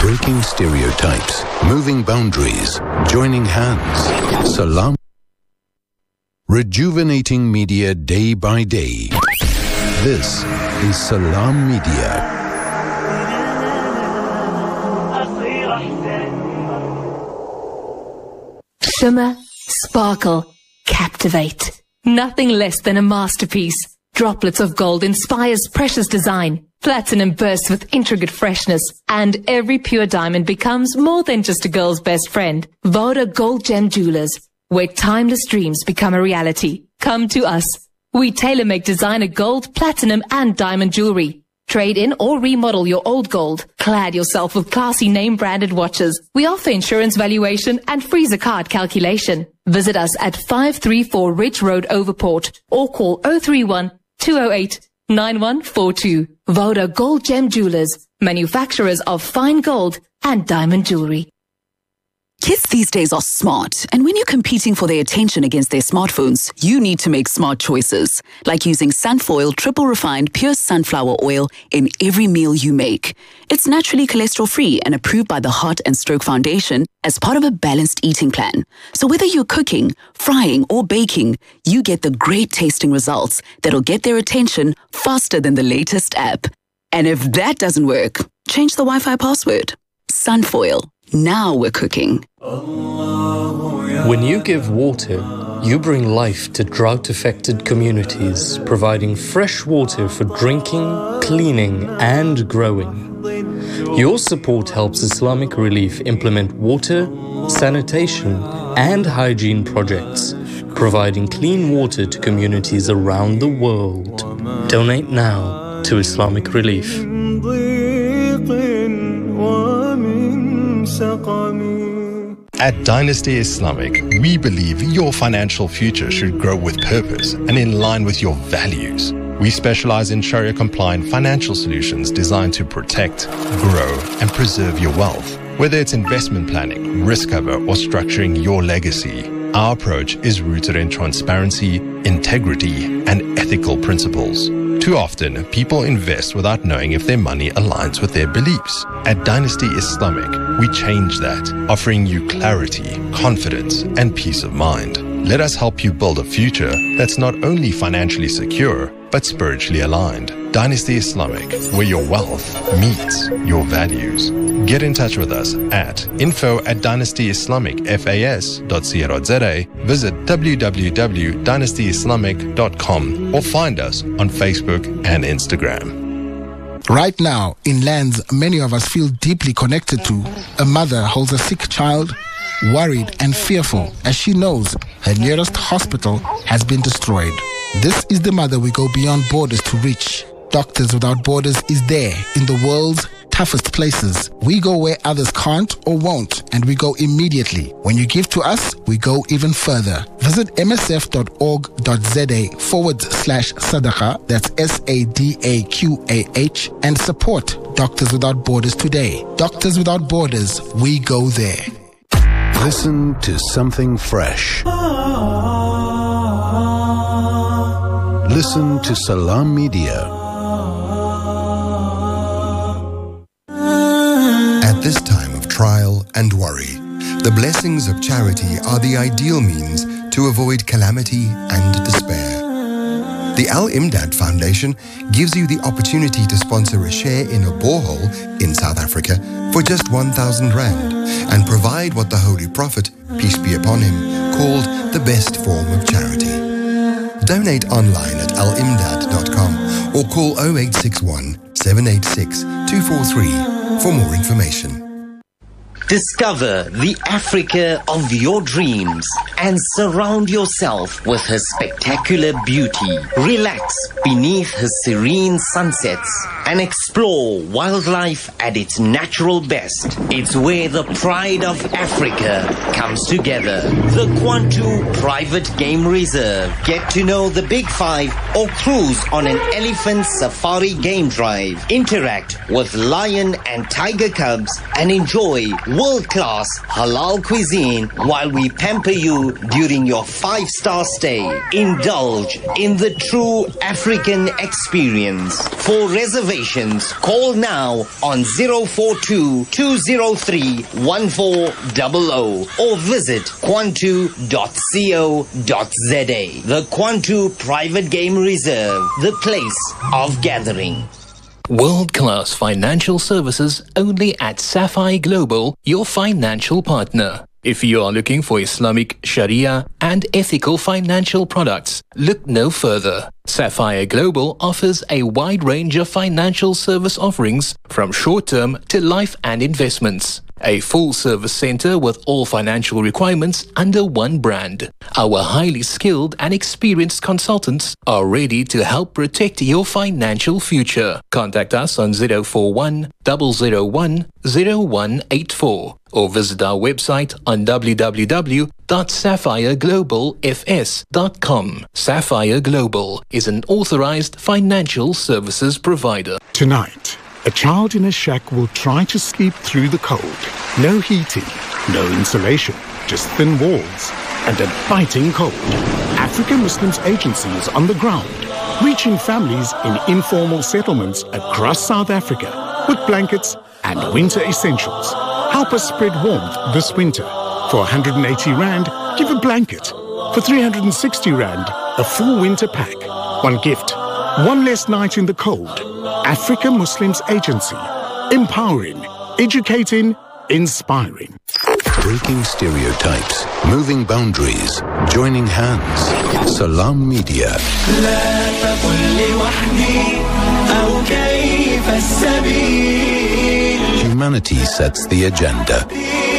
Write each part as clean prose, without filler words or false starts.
Breaking stereotypes, moving boundaries, joining hands. Salam. Rejuvenating media day by day. This is Salam Media. Shimmer, sparkle, captivate. Nothing less than a masterpiece. Droplets of gold inspires precious design. Platinum bursts with intricate freshness. And every pure diamond becomes more than just a girl's best friend. Voda Gold Gem Jewelers, where timeless dreams become a reality. Come to us. We tailor-make designer gold, platinum and diamond jewelry. Trade in or remodel your old gold. Clad yourself with classy name-branded watches. We offer insurance valuation and free zakat calculation. Visit us at 534 Ridge Road, Overport, or call 031-208-9142. Voda Gold Gem Jewelers, manufacturers of fine gold and diamond jewelry. Kids these days are smart, and when you're competing for their attention against their smartphones, you need to make smart choices, like using Sunfoil triple refined pure sunflower oil in every meal you make. It's naturally cholesterol-free and approved by the Heart and Stroke Foundation as part of a balanced eating plan. So whether you're cooking, frying, or baking, you get the great tasting results that'll get their attention faster than the latest app. And if that doesn't work, change the Wi-Fi password. Sunfoil. Now we're cooking. When you give water, you bring life to drought-affected communities, providing fresh water for drinking, cleaning, and growing. Your support helps Islamic Relief implement water, sanitation, and hygiene projects, providing clean water to communities around the world. Donate now to Islamic Relief. At Dynasty Islamic, we believe your financial future should grow with purpose and in line with your values. We specialize in Sharia-compliant financial solutions designed to protect, grow, and preserve your wealth. Whether it's investment planning, risk cover, or structuring your legacy, our approach is rooted in transparency, integrity, and ethical principles. Too often, people invest without knowing if their money aligns with their beliefs. At Dynasty Islamic, we change that, offering you clarity, confidence, and peace of mind. Let us help you build a future that's not only financially secure, but spiritually aligned. Dynasty Islamic, where your wealth meets your values. Get in touch with us at info@dynastyislamicfas.co.za, visit www.dynastyislamic.com, or find us on Facebook and Instagram. Right now, in lands many of us feel deeply connected to, a mother holds a sick child, worried and fearful as she knows her nearest hospital has been destroyed. This is the mother we go beyond borders to reach. Doctors Without Borders is there in the world's toughest places. We go where others can't or won't, and we go immediately. When you give to us, we go even further. Visit msf.org.za/sadaqa, that's SADAQAH, and support Doctors Without Borders today. Doctors Without Borders, we go there. Listen to something fresh. Listen to Salam Media. At this time of trial and worry, the blessings of charity are the ideal means to avoid calamity and despair. The Al-Imdad Foundation gives you the opportunity to sponsor a share in a borehole in South Africa for just 1,000 Rand and provide what the Holy Prophet, peace be upon him, called the best form of charity. Donate online at alimdad.com or call 0861 786 243 for more information. Discover the Africa of your dreams and surround yourself with her spectacular beauty. Relax beneath her serene sunsets and explore wildlife at its natural best. It's where the pride of Africa comes together. The Kwantu Private Game Reserve. Get to know the Big Five or cruise on an elephant safari game drive. Interact with lion and tiger cubs and enjoy world-class halal cuisine while we pamper you during your 5-star stay. Indulge in the true African African experience. For reservations, call now on 042-203-1400 or visit kwantu.co.za. The Kwantu Private Game Reserve, the place of gathering. World-class financial services only at Sapphire Global, your financial partner. If you are looking for Islamic, Sharia and ethical financial products, look no further. Sapphire Global offers a wide range of financial service offerings from short-term to life and investments. A full-service center with all financial requirements under one brand. Our highly skilled and experienced consultants are ready to help protect your financial future. Contact us on 041 001 0184 or visit our website on www.sapphireglobalfs.com. Sapphire Global is an authorized financial services provider. Tonight, a child in a shack will try to sleep through the cold. No heating, no insulation, just thin walls and a biting cold. African Muslims Agency is on the ground, reaching families in informal settlements across South Africa with blankets and winter essentials. Help us spread warmth this winter. For 180 Rand, give a blanket. For 360 Rand, a full winter pack. One gift, one less night in the cold. African Muslims Agency. Empowering, educating, inspiring. Breaking stereotypes, moving boundaries, joining hands. Salam Media. Humanity sets the agenda.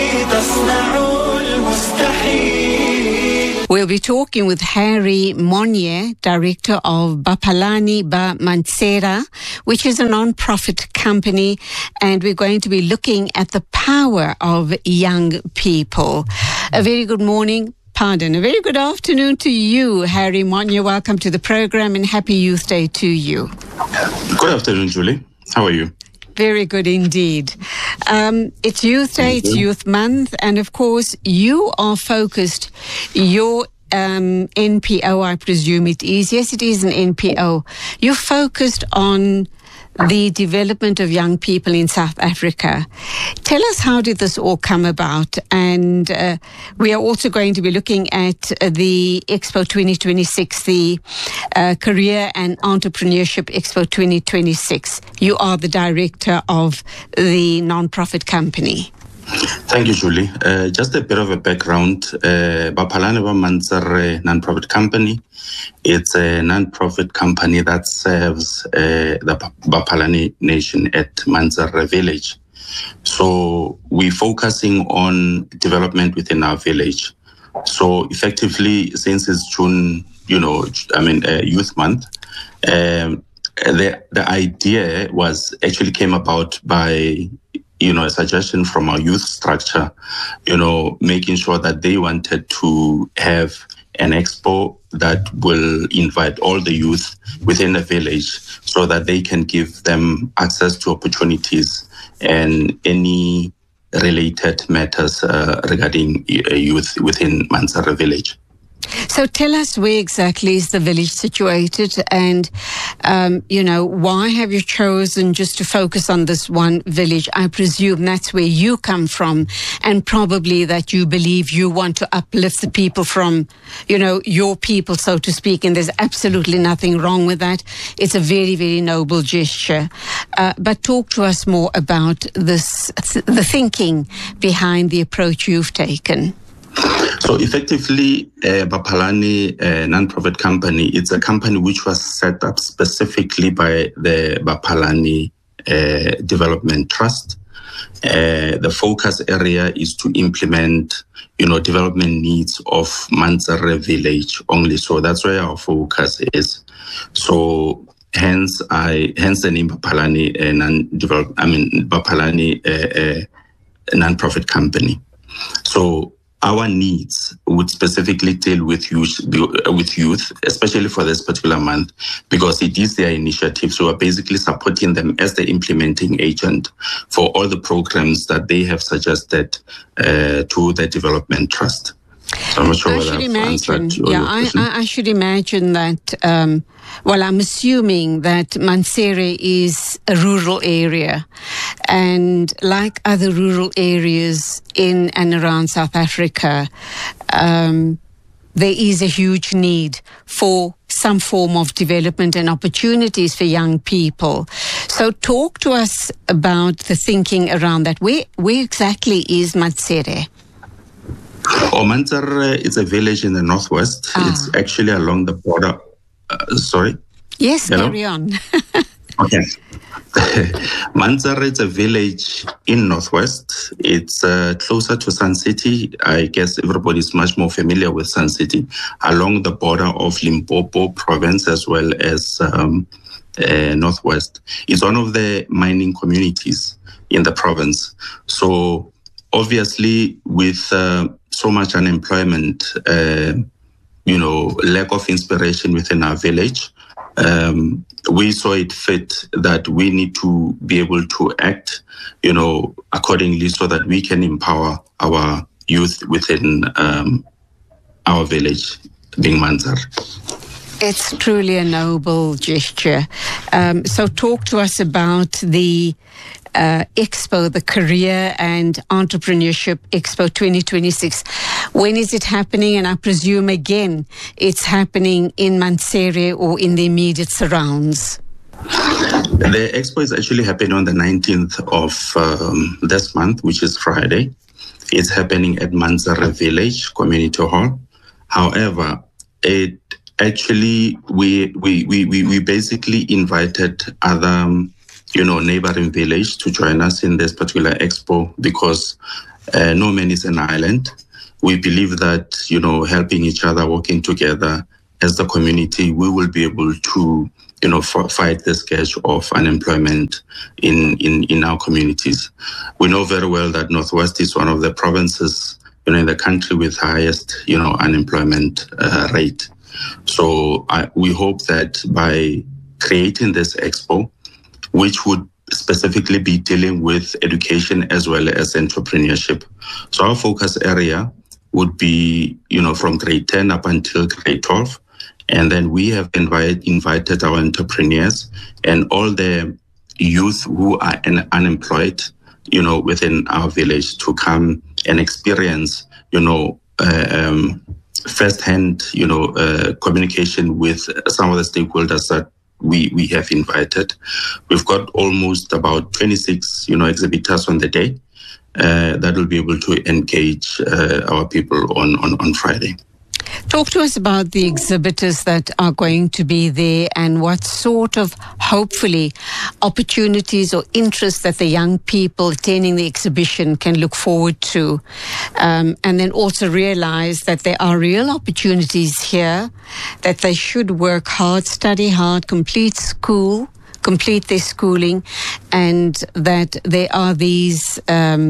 We'll be talking with Harry Monye, director of Bapalani Ba Mansera, which is a non-profit company, and we're going to be looking at the power of young people. A very good morning. A very good afternoon to you, Harry Monye. Welcome to the program and happy Youth Day to you. Good afternoon, Julie. How are you? Very good indeed. It's Youth Day, it's Youth Month, and of course you are focused, your NPO, I presume it is. Yes, it is an NPO. You're focused on the development of young people in South Africa. Tell us, how did this all come about? And we are also going to be looking at the Expo 2026, the Career and Entrepreneurship Expo 2026. You are the director of the non-profit company. Thank you, Julie. Just a bit of a background. Bapalani Ba Mansera non-profit company. It's a non-profit company that serves the Bapalani nation at Mansera village. So we're focusing on development within our village. So effectively, since it's June, Youth Month, the idea came about by a suggestion from our youth structure, making sure that they wanted to have an expo that will invite all the youth within the village so that they can give them access to opportunities and any related matters regarding youth within Mansera village. So tell us, where exactly is the village situated, and, why have you chosen just to focus on this one village? I presume that's where you come from, and probably that you believe you want to uplift the people from, your people, so to speak, and there's absolutely nothing wrong with that. It's a very, very noble gesture. But talk to us more about this, the thinking behind the approach you've taken. So effectively, Bapalani non-profit company, it's a company which was set up specifically by the Bapalani Development Trust. The focus area is to implement, development needs of Mansera village only. So that's where our focus is. So hence the name Bapalani Bapalani non-profit company. So our needs would specifically deal with youth, especially for this particular month, because it is their initiative. So we're basically supporting them as the implementing agent for all the programs that they have suggested to the Development Trust. So I'm not sure I whether should I've imagine. answered your question. I should imagine that. Well, I'm assuming that Mansere is a rural area, and like other rural areas in and around South Africa, there is a huge need for some form of development and opportunities for young people. So talk to us about the thinking around that. Where exactly is Mansere? Mansere is a village in the northwest. It's actually along the border. Sorry? Yes, carry on. Okay. Mansere is a village in northwest. It's closer to Sun City. I guess everybody's much more familiar with Sun City, along the border of Limpopo province as well as northwest. It's one of the mining communities in the province. So obviously with so much unemployment, lack of inspiration within our village, we saw it fit that we need to be able to act, accordingly so that we can empower our youth within our village, being Mansere. It's truly a noble gesture. So talk to us about the Expo, the Career and Entrepreneurship Expo 2026. When is it happening? And I presume, again, it's happening in Mansere or in the immediate surrounds. The expo is actually happening on the 19th of this month, which is Friday. It's happening at Mansere Village Community Hall. However, it actually, we basically invited other neighboring village to join us in this particular expo because no man is an island. We believe that, helping each other, working together as the community, we will be able to, fight the scourge of unemployment in our communities. We know very well that Northwest is one of the provinces, in the country with highest, unemployment rate. So we hope that by creating this expo, which would specifically be dealing with education as well as entrepreneurship. So our focus area would be, from grade 10 up until grade 12. And then we have invited our entrepreneurs and all the youth who are unemployed, within our village to come and experience, firsthand, communication with some of the stakeholders that we have invited. We've got almost about 26, exhibitors on the day that will be able to engage our people on Friday. Talk to us about the exhibitors that are going to be there and what sort of, hopefully, opportunities or interests that the young people attending the exhibition can look forward to. And then also realize that there are real opportunities here, that they should work hard, study hard, complete their schooling, and that there are these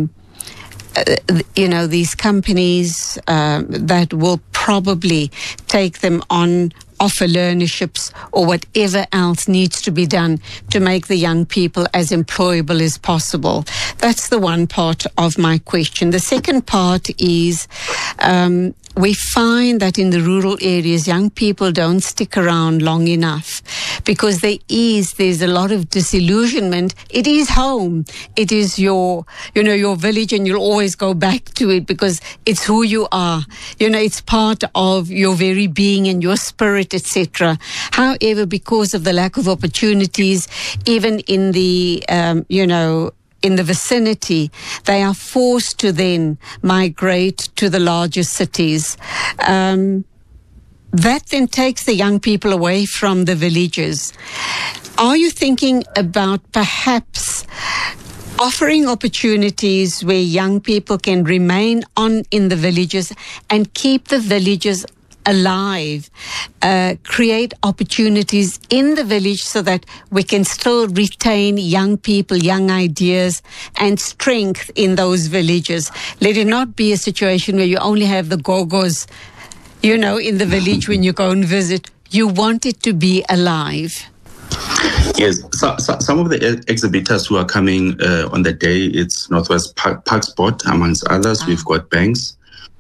these companies that will probably take them on, offer learnerships or whatever else needs to be done to make the young people as employable as possible. That's the one part of my question. The second part is we find that in the rural areas, young people don't stick around long enough because there's a lot of disillusionment. It is home. It is your village, and you'll always go back to it because it's who you are. It's part of your very being and your spirit, etc. However, because of the lack of opportunities, even in the, in the vicinity, they are forced to then migrate to the larger cities. That then takes the young people away from the villages. Are you thinking about perhaps offering opportunities where young people can remain in the villages and keep the villages alive, create opportunities in the village so that we can still retain young people, young ideas and strength in those villages? Let it not be a situation where you only have the gogos, in the village when you go and visit. You want it to be alive. Yes, so some of the exhibitors who are coming on the day, it's Northwest Park Sport, amongst others. We've got banks.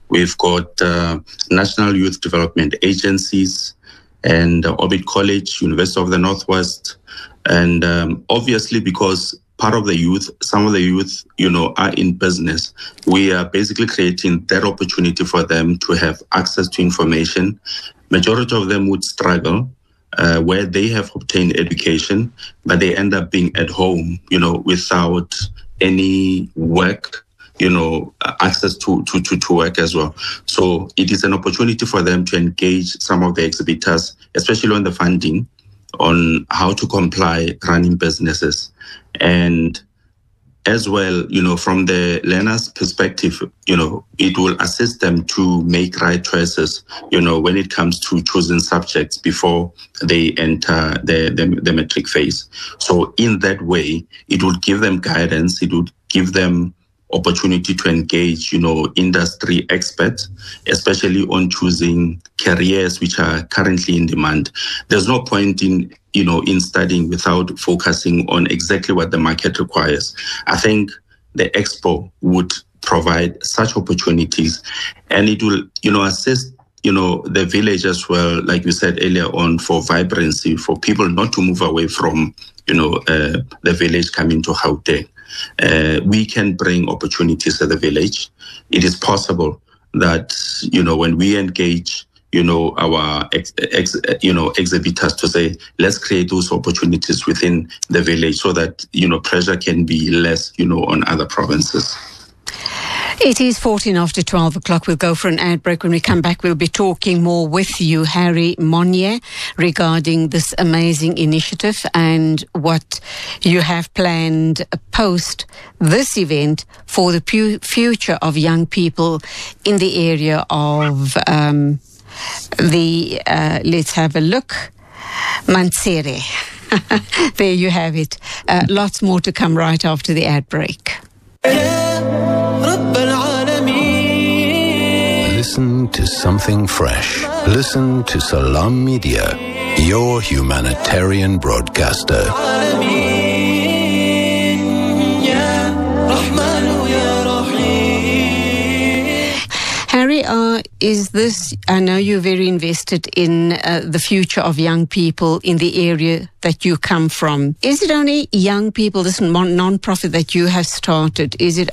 We've got national youth development agencies and Orbit College, University of the Northwest. And obviously, because part of the youth, some of the youth, are in business, we are basically creating that opportunity for them to have access to information. Majority of them would struggle where they have obtained education, but they end up being at home, without any work, access to work as well. So it is an opportunity for them to engage some of the exhibitors, especially on the funding, on how to comply running businesses. And as well, from the learner's perspective, it will assist them to make right choices, when it comes to choosing subjects before they enter the matric phase. So in that way, it would give them guidance, it would give them opportunity to engage, industry experts, especially on choosing careers which are currently in demand. There's no point in studying without focusing on exactly what the market requires. I think the expo would provide such opportunities, and it will, assist, the village as well, like we said earlier on, for vibrancy, for people not to move away from, the village coming to Gauteng. We can bring opportunities to the village. It is possible that, when we engage, our exhibitors to say, let's create those opportunities within the village so that, pressure can be less, on other provinces. It is 14 after 12 o'clock. We'll go for an ad break. When we come back, we'll be talking more with you, Harry Monnier, regarding this amazing initiative and what you have planned post this event for the future of young people in the area of let's have a look, Mansere. There you have it. Lots more to come right after the ad break. Listen to something fresh. Listen to Salam Media, your humanitarian broadcaster. Harry, I know you're very invested in the future of young people in the area that you come from. Is it only young people, this non-profit that you have started? Is it